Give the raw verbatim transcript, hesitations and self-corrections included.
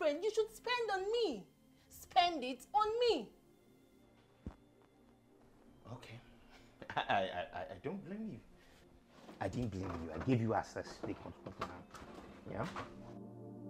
children, you should spend on me. Spend it on me. Okay. I, I, I, I don't blame you. I didn't blame you. I gave you access to the control now. Yeah?